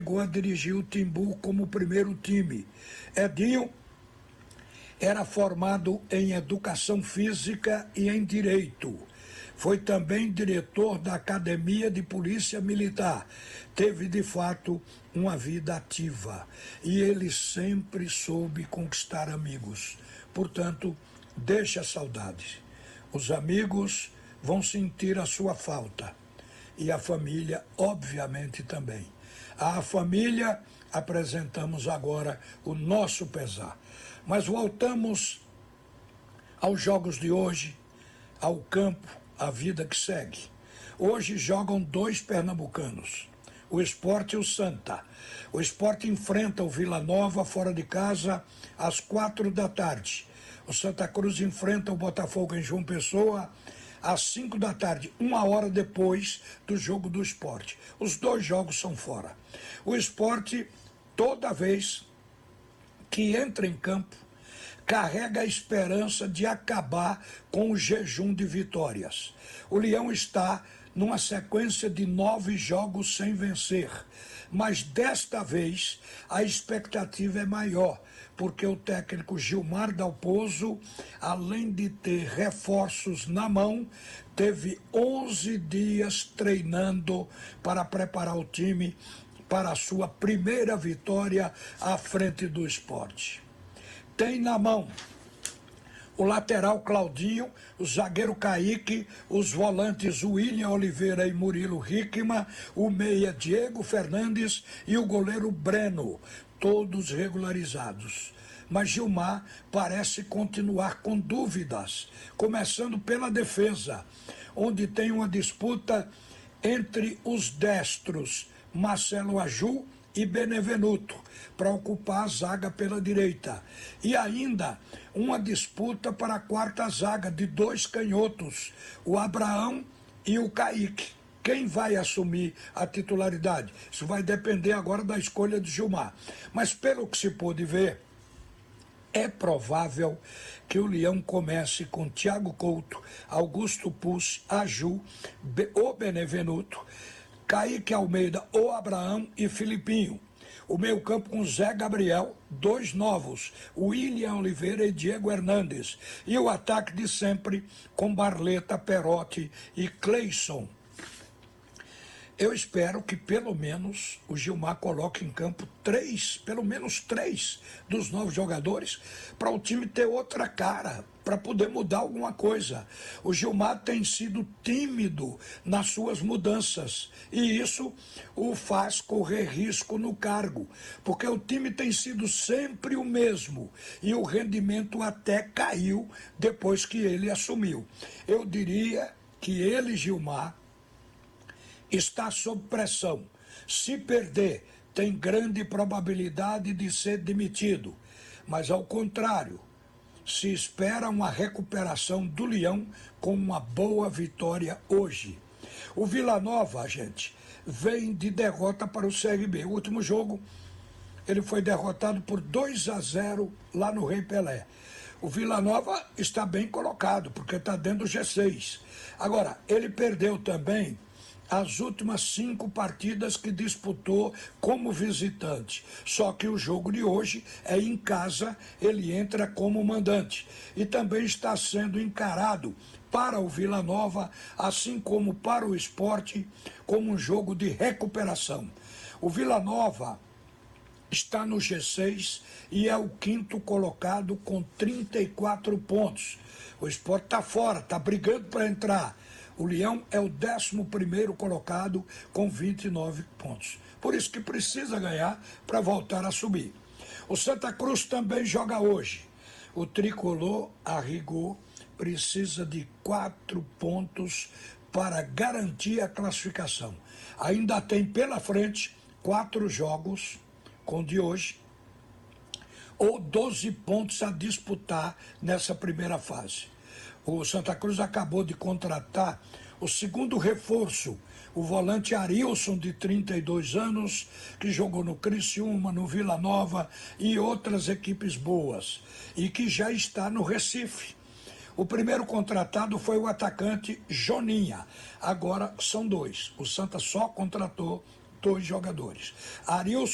chegou a dirigir o Timbu como primeiro time. Edinho era formado em Educação Física e em Direito. Foi também diretor da Academia de Polícia Militar. Teve, de fato, uma vida ativa. E ele sempre soube conquistar amigos. Portanto, deixa saudade. Os amigos vão sentir a sua falta. E a família, obviamente, também. À família, apresentamos agora o nosso pesar. Mas voltamos aos jogos de hoje, ao campo, à vida que segue. Hoje jogam dois pernambucanos, o Sport e o Santa. O Sport enfrenta o Vila Nova fora de casa às 4 da tarde. O Santa Cruz enfrenta o Botafogo em João Pessoa às 5 da tarde, 1 hora depois do jogo do Sport. Os dois jogos são fora. O Sport, toda vez que entra em campo, carrega a esperança de acabar com o jejum de vitórias. O Leão está numa sequência de 9 jogos sem vencer, mas desta vez a expectativa é maior, porque o técnico Gilmar Dalpozo, além de ter reforços na mão, teve 11 dias treinando para preparar o time para a sua primeira vitória à frente do Sport. Tem na mão o lateral Claudinho, o zagueiro Kaique, os volantes William Oliveira e Murilo Hickman, o meia Diego Fernandes e o goleiro Breno, todos regularizados. Mas Gilmar parece continuar com dúvidas, começando pela defesa, onde tem uma disputa entre os destros Marcelo Aju e Benevenuto, para ocupar a zaga pela direita. E ainda uma disputa para a quarta zaga de 2 canhotos, o Abraão e o Kaique. Quem vai assumir a titularidade? Isso vai depender agora da escolha de Gilmar. Mas pelo que se pôde ver, é provável que o Leão comece com Thiago Couto, Augusto Pucci, Aju, o Benevenuto, Kaique Almeida, o Abraão e Filipinho. O meio-campo com Zé Gabriel, 2 novos, William Oliveira e Diego Hernandes. E o ataque de sempre com Barleta, Perotti e Cleison. Eu espero que pelo menos o Gilmar coloque em campo pelo menos três dos novos jogadores, para o time ter outra cara, para poder mudar alguma coisa. O Gilmar tem sido tímido nas suas mudanças e isso o faz correr risco no cargo, porque o time tem sido sempre o mesmo e o rendimento até caiu depois que ele assumiu. Eu diria que ele, Gilmar, está sob pressão. Se perder, tem grande probabilidade de ser demitido. Mas, ao contrário, se espera uma recuperação do Leão com uma boa vitória hoje. O Vila Nova, gente, vem de derrota para o CRB. O último jogo, ele foi derrotado por 2-0 lá no Rei Pelé. O Vila Nova está bem colocado, porque está dentro do G6. Agora, ele perdeu também as últimas 5 partidas que disputou como visitante. Só que o jogo de hoje é em casa, ele entra como mandante. E também está sendo encarado para o Vila Nova, assim como para o Sport, como um jogo de recuperação. O Vila Nova está no G6 e é o 5º colocado com 34 pontos. O Sport está fora, está brigando para entrar. O Leão é o 11º colocado com 29 pontos. Por isso que precisa ganhar para voltar a subir. O Santa Cruz também joga hoje. O tricolor, a rigor, precisa de 4 pontos para garantir a classificação. Ainda tem pela frente 4 jogos, com o de hoje, ou 12 pontos a disputar nessa primeira fase. O Santa Cruz acabou de contratar o segundo reforço, o volante Arilson, de 32 anos, que jogou no Criciúma, no Vila Nova e outras equipes boas, e que já está no Recife. O primeiro contratado foi o atacante Joninha, agora são 2. O Santa só contratou dois jogadores. Arilson